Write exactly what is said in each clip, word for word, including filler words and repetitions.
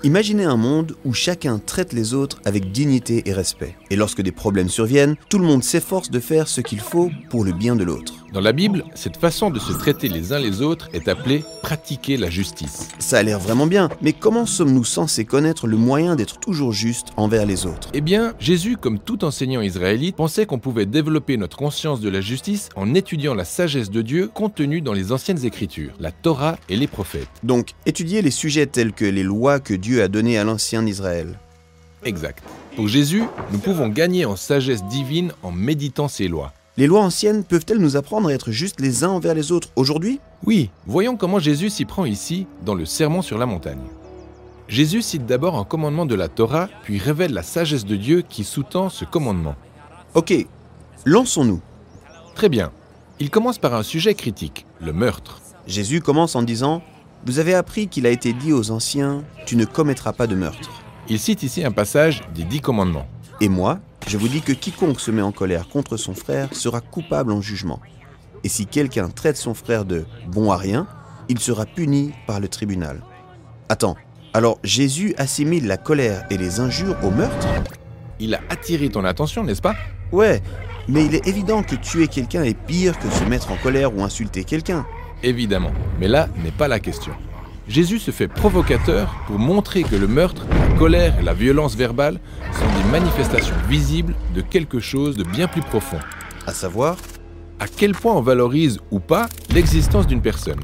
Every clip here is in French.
Imaginez un monde où chacun traite les autres avec dignité et respect. Et lorsque des problèmes surviennent, tout le monde s'efforce de faire ce qu'il faut pour le bien de l'autre. Dans la Bible, cette façon de se traiter les uns les autres est appelée « pratiquer la justice ». Ça a l'air vraiment bien, mais comment sommes-nous censés connaître le moyen d'être toujours juste envers les autres ? Eh bien, Jésus, comme tout enseignant israélite, pensait qu'on pouvait développer notre conscience de la justice en étudiant la sagesse de Dieu contenue dans les anciennes Écritures, la Torah et les prophètes. Donc, étudier les sujets tels que les lois que Dieu a données à l'ancien Israël. Exact. Pour Jésus, nous pouvons gagner en sagesse divine en méditant ces lois. Les lois anciennes peuvent-elles nous apprendre à être justes les uns envers les autres aujourd'hui ? Oui, voyons comment Jésus s'y prend ici, dans le Sermon sur la montagne. Jésus cite d'abord un commandement de la Torah, puis révèle la sagesse de Dieu qui sous-tend ce commandement. Ok, lançons-nous. Très bien. Il commence par un sujet critique, le meurtre. Jésus commence en disant « Vous avez appris qu'il a été dit aux anciens, tu ne commettras pas de meurtre. » Il cite ici un passage des dix commandements. Et moi, je vous dis que quiconque se met en colère contre son frère sera coupable en jugement. Et si quelqu'un traite son frère de bon à rien, il sera puni par le tribunal. Attends, alors Jésus assimile la colère et les injures au meurtre ? Il a attiré ton attention, n'est-ce pas ? Ouais, mais il est évident que tuer quelqu'un est pire que se mettre en colère ou insulter quelqu'un. Évidemment, mais là n'est pas la question. Jésus se fait provocateur pour montrer que le meurtre, la colère et la violence verbale sont des manifestations visibles de quelque chose de bien plus profond. À savoir, à quel point on valorise ou pas l'existence d'une personne.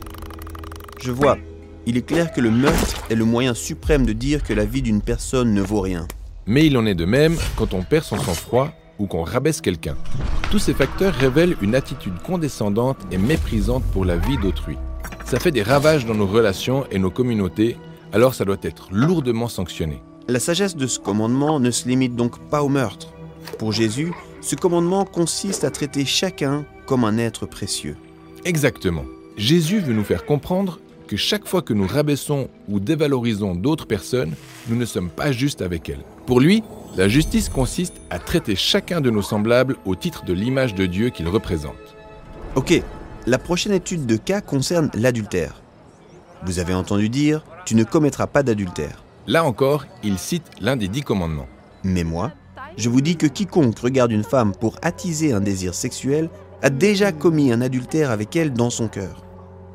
Je vois, il est clair que le meurtre est le moyen suprême de dire que la vie d'une personne ne vaut rien. Mais il en est de même quand on perd son sang-froid ou qu'on rabaisse quelqu'un. Tous ces facteurs révèlent une attitude condescendante et méprisante pour la vie d'autrui. Ça fait des ravages dans nos relations et nos communautés, alors ça doit être lourdement sanctionné. La sagesse de ce commandement ne se limite donc pas au meurtre. Pour Jésus, ce commandement consiste à traiter chacun comme un être précieux. Exactement. Jésus veut nous faire comprendre que chaque fois que nous rabaissons ou dévalorisons d'autres personnes, nous ne sommes pas justes avec elles. Pour lui, la justice consiste à traiter chacun de nos semblables au titre de l'image de Dieu qu'il représente. Ok, la prochaine étude de cas concerne l'adultère. Vous avez entendu dire « tu ne commettras pas d'adultère ». Là encore, il cite l'un des dix commandements. Mais moi, je vous dis que quiconque regarde une femme pour attiser un désir sexuel a déjà commis un adultère avec elle dans son cœur.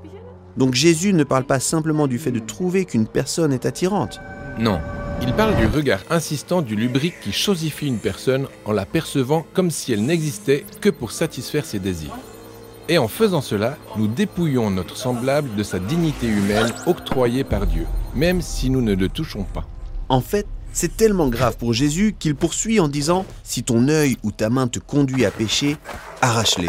Donc Jésus ne parle pas simplement du fait de trouver qu'une personne est attirante. Non, il parle du regard insistant du lubrique qui chosifie une personne en la percevant comme si elle n'existait que pour satisfaire ses désirs. Et en faisant cela, nous dépouillons notre semblable de sa dignité humaine octroyée par Dieu, même si nous ne le touchons pas. En fait, c'est tellement grave pour Jésus qu'il poursuit en disant « Si ton œil ou ta main te conduit à pécher, arrache-les ».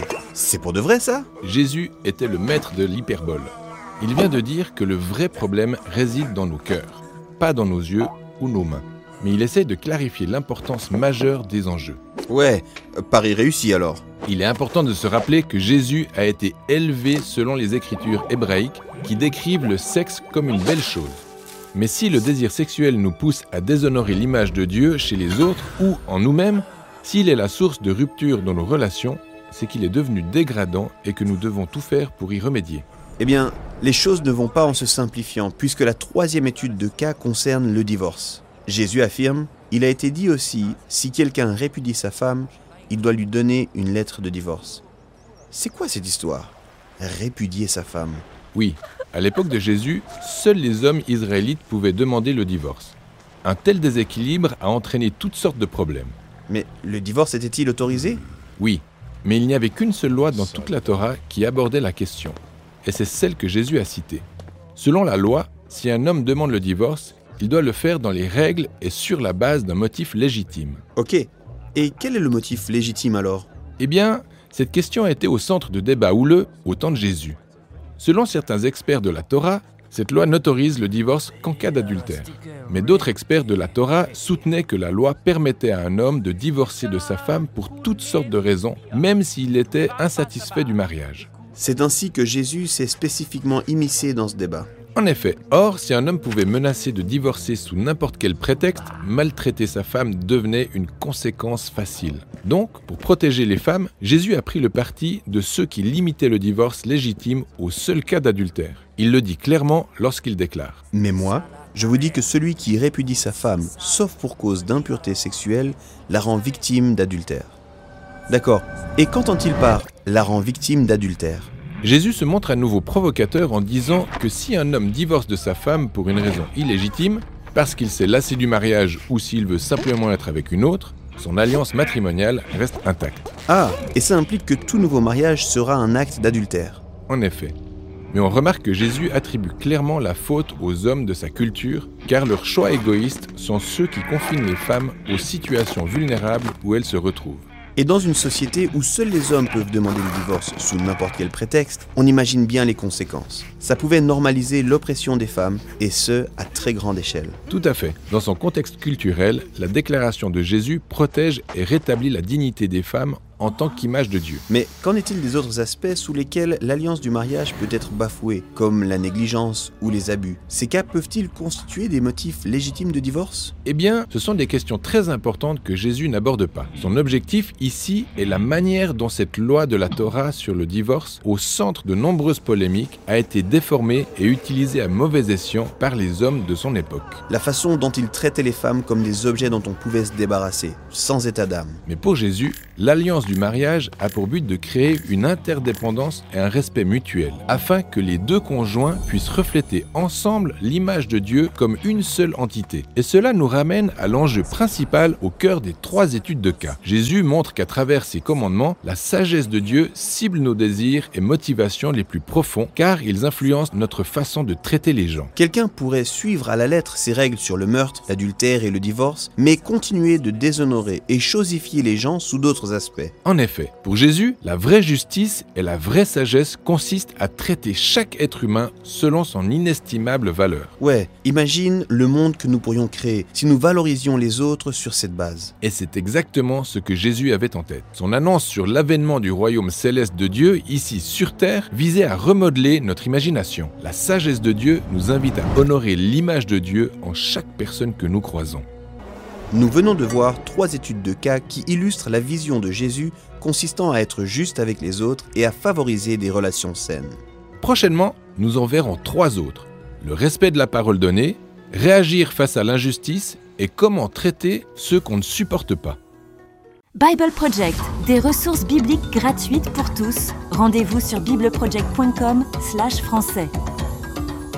C'est pour de vrai ça ? Jésus était le maître de l'hyperbole. Il vient de dire que le vrai problème réside dans nos cœurs, pas dans nos yeux ou nos mains. Mais il essaie de clarifier l'importance majeure des enjeux. Ouais, pari réussi alors. Il est important de se rappeler que Jésus a été élevé selon les écritures hébraïques qui décrivent le sexe comme une belle chose. Mais si le désir sexuel nous pousse à déshonorer l'image de Dieu chez les autres ou en nous-mêmes, s'il est la source de rupture dans nos relations, c'est qu'il est devenu dégradant et que nous devons tout faire pour y remédier. Eh bien, les choses ne vont pas en se simplifiant puisque la troisième étude de cas concerne le divorce. Jésus affirme, il a été dit aussi, si quelqu'un répudie sa femme, il doit lui donner une lettre de divorce. C'est quoi cette histoire ? Répudier sa femme ? Oui, à l'époque de Jésus, seuls les hommes israélites pouvaient demander le divorce. Un tel déséquilibre a entraîné toutes sortes de problèmes. Mais le divorce était-il autorisé ? Oui, mais il n'y avait qu'une seule loi dans toute la Torah qui abordait la question. Et c'est celle que Jésus a citée. Selon la loi, si un homme demande le divorce, il doit le faire dans les règles et sur la base d'un motif légitime. Ok. Et quel est le motif légitime alors ? Eh bien, cette question a été au centre de débats houleux au temps de Jésus. Selon certains experts de la Torah, cette loi n'autorise le divorce qu'en cas d'adultère. Mais d'autres experts de la Torah soutenaient que la loi permettait à un homme de divorcer de sa femme pour toutes sortes de raisons, même s'il était insatisfait du mariage. C'est ainsi que Jésus s'est spécifiquement immiscé dans ce débat. En effet, or, si un homme pouvait menacer de divorcer sous n'importe quel prétexte, maltraiter sa femme devenait une conséquence facile. Donc, pour protéger les femmes, Jésus a pris le parti de ceux qui limitaient le divorce légitime au seul cas d'adultère. Il le dit clairement lorsqu'il déclare « Mais moi, Je vous dis que celui qui répudie sa femme, sauf pour cause d'impureté sexuelle, la rend victime d'adultère. D'accord. Et qu'entend-il par « la rend victime d'adultère » ? Jésus se montre à nouveau provocateur en disant que si un homme divorce de sa femme pour une raison illégitime, parce qu'il s'est lassé du mariage ou s'il veut simplement être avec une autre, son alliance matrimoniale reste intacte. Ah, et ça implique que tout nouveau mariage sera un acte d'adultère. En effet. Mais on remarque que Jésus attribue clairement la faute aux hommes de sa culture, car leurs choix égoïstes sont ceux qui confinent les femmes aux situations vulnérables où elles se retrouvent. Et dans une société où seuls les hommes peuvent demander le divorce sous n'importe quel prétexte, on imagine bien les conséquences. Ça pouvait normaliser l'oppression des femmes, et ce, à très grande échelle. Tout à fait. Dans son contexte culturel, la déclaration de Jésus protège et rétablit la dignité des femmes en tant qu'image de Dieu. Mais qu'en est-il des autres aspects sous lesquels l'alliance du mariage peut être bafouée, comme la négligence ou les abus ? Ces cas peuvent-ils constituer des motifs légitimes de divorce ? Eh bien, ce sont des questions très importantes que Jésus n'aborde pas. Son objectif ici est la manière dont cette loi de la Torah sur le divorce, au centre de nombreuses polémiques, a été déformée et utilisée à mauvais escient par les hommes de son époque. La façon dont il traitait les femmes comme des objets dont on pouvait se débarrasser, sans état d'âme. Mais pour Jésus, l'alliance du mariage a pour but de créer une interdépendance et un respect mutuel, afin que les deux conjoints puissent refléter ensemble l'image de Dieu comme une seule entité. Et cela nous ramène à l'enjeu principal au cœur des trois études de cas. Jésus montre qu'à travers ses commandements, la sagesse de Dieu cible nos désirs et motivations les plus profonds, car ils influencent notre façon de traiter les gens. Quelqu'un pourrait suivre à la lettre ces règles sur le meurtre, l'adultère et le divorce, mais continuer de déshonorer et chosifier les gens sous d'autres aspects. En effet, pour Jésus, la vraie justice et la vraie sagesse consistent à traiter chaque être humain selon son inestimable valeur. Ouais, imagine le monde que nous pourrions créer si nous valorisions les autres sur cette base. Et c'est exactement ce que Jésus avait en tête. Son annonce sur l'avènement du royaume céleste de Dieu, ici sur terre, visait à remodeler notre imagination. La sagesse de Dieu nous invite à honorer l'image de Dieu en chaque personne que nous croisons. Nous venons de voir trois études de cas qui illustrent la vision de Jésus consistant à être juste avec les autres et à favoriser des relations saines. Prochainement, nous en verrons trois autres. Le respect de la parole donnée, réagir face à l'injustice et comment traiter ceux qu'on ne supporte pas. Bible Project, des ressources bibliques gratuites pour tous. Rendez-vous sur bibleproject point com slash français.